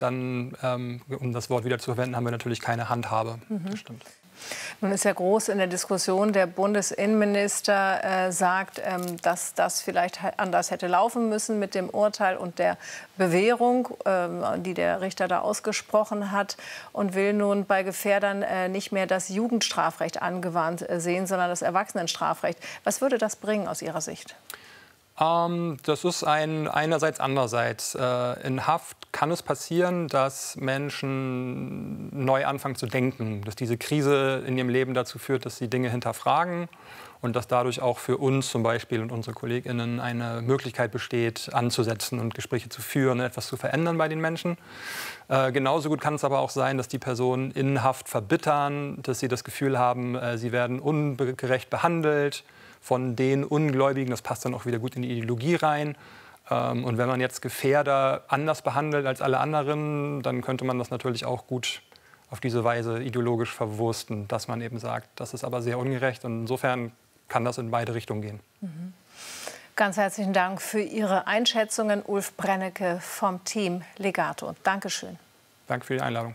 dann, um das Wort wieder zu verwenden, haben wir natürlich keine Handhabe. Das stimmt. Nun ist ja groß in der Diskussion, der Bundesinnenminister sagt, dass das vielleicht anders hätte laufen müssen mit dem Urteil und der Bewährung, die der Richter da ausgesprochen hat, und will nun bei Gefährdern nicht mehr das Jugendstrafrecht angewandt sehen, sondern das Erwachsenenstrafrecht. Was würde das bringen aus Ihrer Sicht? Das ist einerseits, andererseits. In Haft kann es passieren, dass Menschen neu anfangen zu denken, dass diese Krise in ihrem Leben dazu führt, dass sie Dinge hinterfragen und dass dadurch auch für uns zum Beispiel und unsere KollegInnen eine Möglichkeit besteht, anzusetzen und Gespräche zu führen und etwas zu verändern bei den Menschen. Genauso gut kann es aber auch sein, dass die Personen in Haft verbittern, dass sie das Gefühl haben, sie werden ungerecht behandelt von den Ungläubigen. Das passt dann auch wieder gut in die Ideologie rein. Und wenn man jetzt Gefährder anders behandelt als alle anderen, dann könnte man das natürlich auch gut auf diese Weise ideologisch verwursten, dass man eben sagt, das ist aber sehr ungerecht. Und insofern kann das in beide Richtungen gehen. Ganz herzlichen Dank für Ihre Einschätzungen, Ulf Brennecke vom Team Legato. Dankeschön. Danke für die Einladung.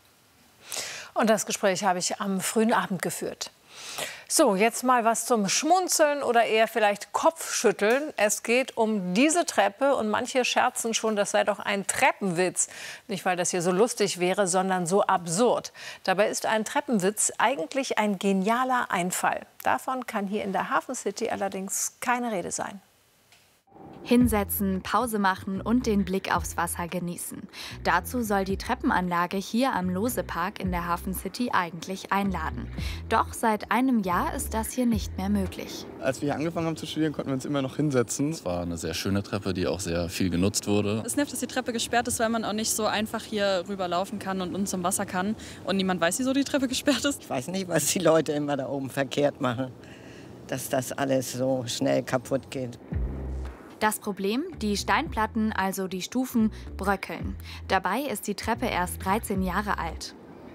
Und das Gespräch habe ich am frühen Abend geführt. So, jetzt mal was zum Schmunzeln oder eher vielleicht Kopfschütteln. Es geht um diese Treppe und manche scherzen schon, das sei doch ein Treppenwitz. Nicht, weil das hier so lustig wäre, sondern so absurd. Dabei ist ein Treppenwitz eigentlich ein genialer Einfall. Davon kann hier in der Hafen City allerdings keine Rede sein. Hinsetzen, Pause machen und den Blick aufs Wasser genießen. Dazu soll die Treppenanlage hier am Lose-Park in der Hafen City eigentlich einladen. Doch seit einem Jahr ist das hier nicht mehr möglich. Als wir hier angefangen haben zu studieren, konnten wir uns immer noch hinsetzen. Es war eine sehr schöne Treppe, die auch sehr viel genutzt wurde. Es nervt, dass die Treppe gesperrt ist, weil man auch nicht so einfach hier rüberlaufen kann und zum Wasser kann. Und niemand weiß, wieso die Treppe gesperrt ist. Ich weiß nicht, was die Leute immer da oben verkehrt machen, dass das alles so schnell kaputt geht. Das Problem, die Steinplatten, also die Stufen, bröckeln. Dabei ist die Treppe erst 13 Jahre alt.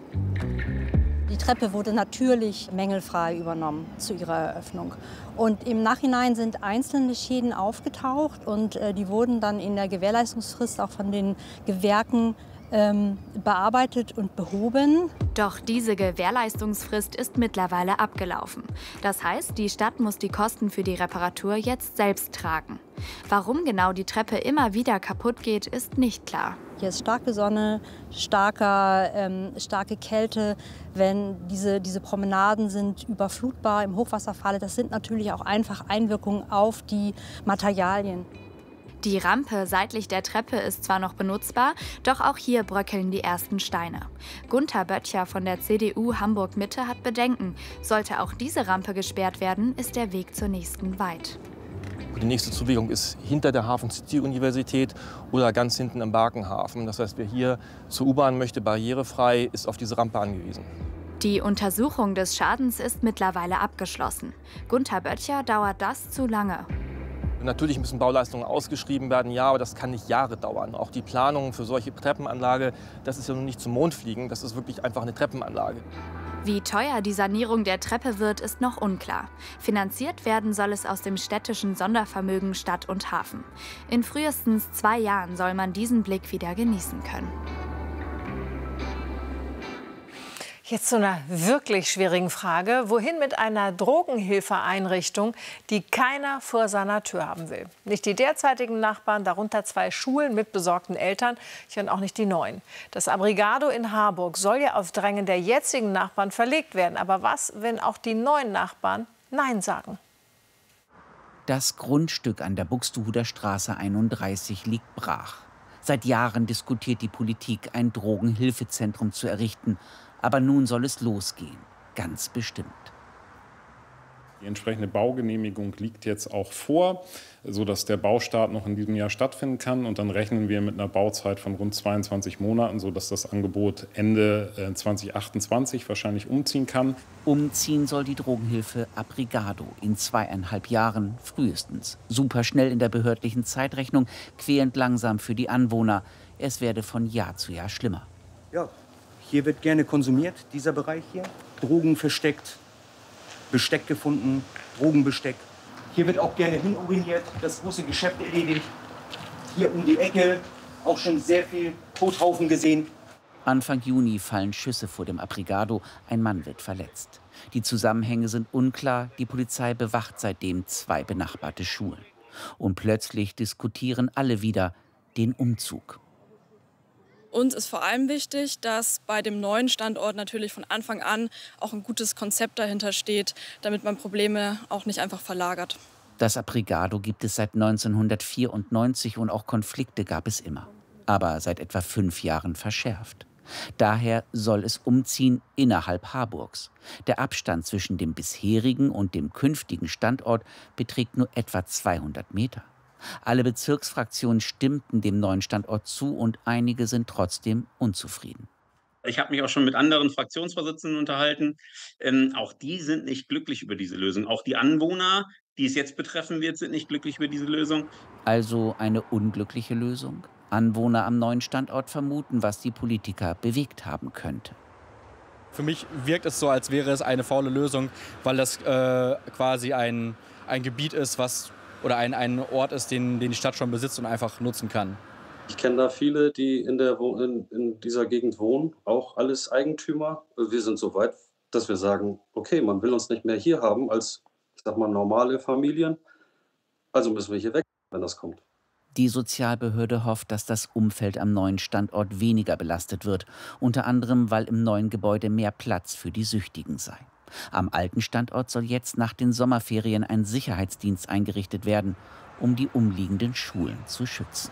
Die Treppe wurde natürlich mängelfrei übernommen zu ihrer Eröffnung. Und im Nachhinein sind einzelne Schäden aufgetaucht und die wurden dann in der Gewährleistungsfrist auch von den Gewerken bearbeitet und behoben. Doch diese Gewährleistungsfrist ist mittlerweile abgelaufen. Das heißt, die Stadt muss die Kosten für die Reparatur jetzt selbst tragen. Warum genau die Treppe immer wieder kaputt geht, ist nicht klar. Hier ist starke Sonne, starke Kälte. Wenn diese Promenaden sind überflutbar im Hochwasserfalle, das sind natürlich auch einfach Einwirkungen auf die Materialien. Die Rampe seitlich der Treppe ist zwar noch benutzbar, doch auch hier bröckeln die ersten Steine. Gunther Böttcher von der CDU Hamburg-Mitte hat Bedenken. Sollte auch diese Rampe gesperrt werden, ist der Weg zur nächsten weit. Die nächste Zuwegung ist hinter der Hafen City Universität oder ganz hinten im Barkenhafen. Das heißt, wer hier zur U-Bahn möchte, barrierefrei, ist auf diese Rampe angewiesen. Die Untersuchung des Schadens ist mittlerweile abgeschlossen. Gunther Böttcher dauert das zu lange. Natürlich müssen Bauleistungen ausgeschrieben werden, ja, aber das kann nicht Jahre dauern. Auch die Planung für solche Treppenanlage, das ist ja nun nicht zum Mond fliegen, das ist wirklich einfach eine Treppenanlage. Wie teuer die Sanierung der Treppe wird, ist noch unklar. Finanziert werden soll es aus dem städtischen Sondervermögen Stadt und Hafen. In frühestens 2 Jahren soll man diesen Blick wieder genießen können. Jetzt zu einer wirklich schwierigen Frage. Wohin mit einer Drogenhilfeeinrichtung, die keiner vor seiner Tür haben will? Nicht die derzeitigen Nachbarn, darunter 2 Schulen mit besorgten Eltern, und auch nicht die neuen. Das Abrigado in Harburg soll ja auf Drängen der jetzigen Nachbarn verlegt werden. Aber was, wenn auch die neuen Nachbarn Nein sagen? Das Grundstück an der Buxtehuder Straße 31 liegt brach. Seit Jahren diskutiert die Politik, ein Drogenhilfezentrum zu errichten. Aber nun soll es losgehen, ganz bestimmt. Die entsprechende Baugenehmigung liegt jetzt auch vor, sodass der Baustart noch in diesem Jahr stattfinden kann. Und dann rechnen wir mit einer Bauzeit von rund 22 Monaten, sodass das Angebot Ende 2028 wahrscheinlich umziehen kann. Umziehen soll die Drogenhilfe Abrigado in 2,5 Jahren frühestens. Superschnell in der behördlichen Zeitrechnung, quälend langsam für die Anwohner. Es werde von Jahr zu Jahr schlimmer. Ja. Hier wird gerne konsumiert, dieser Bereich hier. Drogen versteckt, Besteck gefunden, Drogenbesteck. Hier wird auch gerne hinuriniert, das große Geschäft erledigt. Hier um die Ecke auch schon sehr viel Tothaufen gesehen. Anfang Juni fallen Schüsse vor dem Abrigado. Ein Mann wird verletzt. Die Zusammenhänge sind unklar. Die Polizei bewacht seitdem 2 benachbarte Schulen. Und plötzlich diskutieren alle wieder den Umzug. Uns ist vor allem wichtig, dass bei dem neuen Standort natürlich von Anfang an auch ein gutes Konzept dahinter steht, damit man Probleme auch nicht einfach verlagert. Das Abrigado gibt es seit 1994 und auch Konflikte gab es immer. Aber seit etwa 5 Jahren verschärft. Daher soll es umziehen innerhalb Harburgs. Der Abstand zwischen dem bisherigen und dem künftigen Standort beträgt nur etwa 200 Meter. Alle Bezirksfraktionen stimmten dem neuen Standort zu und einige sind trotzdem unzufrieden. Ich habe mich auch schon mit anderen Fraktionsvorsitzenden unterhalten. Auch die sind nicht glücklich über diese Lösung. Auch die Anwohner, die es jetzt betreffen wird, sind nicht glücklich über diese Lösung. Also eine unglückliche Lösung? Anwohner am neuen Standort vermuten, was die Politiker bewegt haben könnte. Für mich wirkt es so, als wäre es eine faule Lösung, weil das quasi ein Gebiet ist, oder ein Ort ist, den die Stadt schon besitzt und einfach nutzen kann. Ich kenne da viele, die in dieser Gegend wohnen, auch alles Eigentümer. Wir sind so weit, dass wir sagen, okay, man will uns nicht mehr hier haben als, ich sag mal, normale Familien. Also müssen wir hier weg, wenn das kommt. Die Sozialbehörde hofft, dass das Umfeld am neuen Standort weniger belastet wird. Unter anderem, weil im neuen Gebäude mehr Platz für die Süchtigen sei. Am alten Standort soll jetzt nach den Sommerferien ein Sicherheitsdienst eingerichtet werden, um die umliegenden Schulen zu schützen.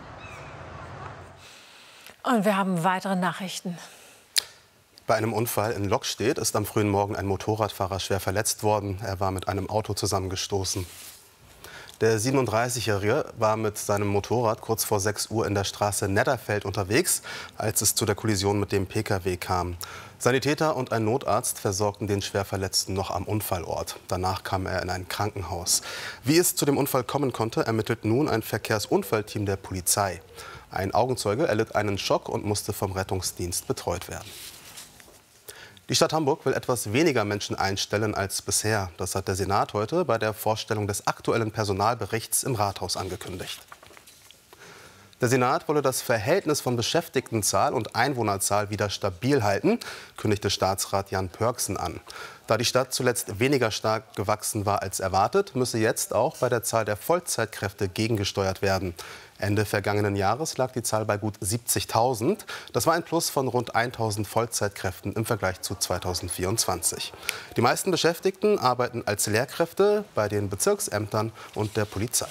Und wir haben weitere Nachrichten. Bei einem Unfall in Lockstedt ist am frühen Morgen ein Motorradfahrer schwer verletzt worden. Er war mit einem Auto zusammengestoßen. Der 37-Jährige war mit seinem Motorrad kurz vor 6 Uhr in der Straße Nedderfeld unterwegs, als es zu der Kollision mit dem Pkw kam. Sanitäter und ein Notarzt versorgten den Schwerverletzten noch am Unfallort. Danach kam er in ein Krankenhaus. Wie es zu dem Unfall kommen konnte, ermittelt nun ein Verkehrsunfallteam der Polizei. Ein Augenzeuge erlitt einen Schock und musste vom Rettungsdienst betreut werden. Die Stadt Hamburg will etwas weniger Menschen einstellen als bisher. Das hat der Senat heute bei der Vorstellung des aktuellen Personalberichts im Rathaus angekündigt. Der Senat wolle das Verhältnis von Beschäftigtenzahl und Einwohnerzahl wieder stabil halten, kündigte Staatsrat Jan Pörksen an. Da die Stadt zuletzt weniger stark gewachsen war als erwartet, müsse jetzt auch bei der Zahl der Vollzeitkräfte gegengesteuert werden. Ende vergangenen Jahres lag die Zahl bei gut 70.000. Das war ein Plus von rund 1.000 Vollzeitkräften im Vergleich zu 2024. Die meisten Beschäftigten arbeiten als Lehrkräfte bei den Bezirksämtern und der Polizei.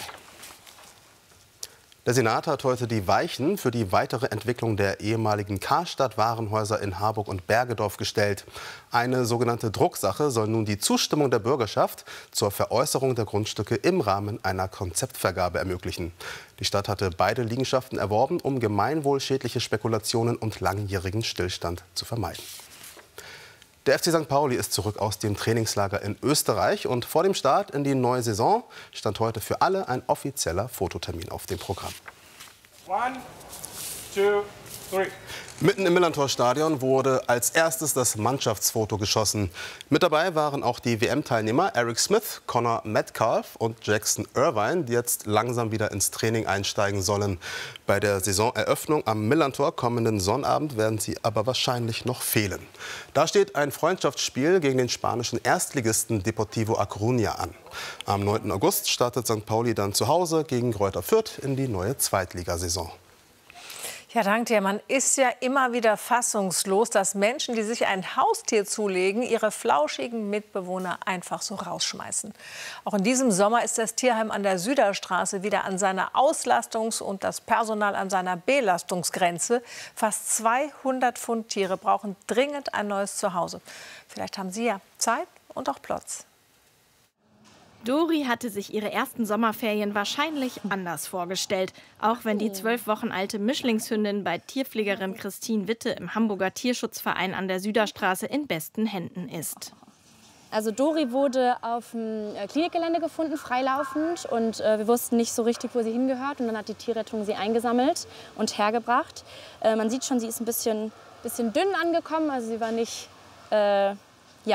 Der Senat hat heute die Weichen für die weitere Entwicklung der ehemaligen Karstadt-Warenhäuser in Harburg und Bergedorf gestellt. Eine sogenannte Drucksache soll nun die Zustimmung der Bürgerschaft zur Veräußerung der Grundstücke im Rahmen einer Konzeptvergabe ermöglichen. Die Stadt hatte beide Liegenschaften erworben, um gemeinwohlschädliche Spekulationen und langjährigen Stillstand zu vermeiden. Der FC St. Pauli ist zurück aus dem Trainingslager in Österreich und vor dem Start in die neue Saison stand heute für alle ein offizieller Fototermin auf dem Programm. 1, 2, 3. Mitten im Millerntor-Stadion wurde als erstes das Mannschaftsfoto geschossen. Mit dabei waren auch die WM-Teilnehmer Eric Smith, Connor Metcalf und Jackson Irvine, die jetzt langsam wieder ins Training einsteigen sollen. Bei der Saisoneröffnung am Millerntor kommenden Sonnabend werden sie aber wahrscheinlich noch fehlen. Da steht ein Freundschaftsspiel gegen den spanischen Erstligisten Deportivo A Coruña an. Am 9. August startet St. Pauli dann zu Hause gegen Greuther Fürth in die neue Zweitligasaison. Ja, danke dir. Man ist ja immer wieder fassungslos, dass Menschen, die sich ein Haustier zulegen, ihre flauschigen Mitbewohner einfach so rausschmeißen. Auch in diesem Sommer ist das Tierheim an der Süderstraße wieder an seiner Auslastungs- und das Personal an seiner Belastungsgrenze. Fast 200 Pfund Tiere brauchen dringend ein neues Zuhause. Vielleicht haben Sie ja Zeit und auch Platz. Dori hatte sich ihre ersten Sommerferien wahrscheinlich anders vorgestellt. Auch wenn die 12 Wochen alte Mischlingshündin bei Tierpflegerin Christine Witte im Hamburger Tierschutzverein an der Süderstraße in besten Händen ist. Also Dori wurde auf dem Klinikgelände gefunden, freilaufend. Und wir wussten nicht so richtig, wo sie hingehört. Und dann hat die Tierrettung sie eingesammelt und hergebracht. Man sieht schon, sie ist ein bisschen dünn angekommen. Also sie war nicht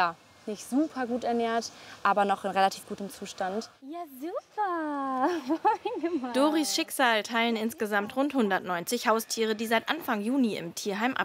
vielleicht nicht super gut ernährt, aber noch in relativ gutem Zustand. Ja, super. Doris Schicksal teilen insgesamt rund 190 Haustiere, die seit Anfang Juni im Tierheim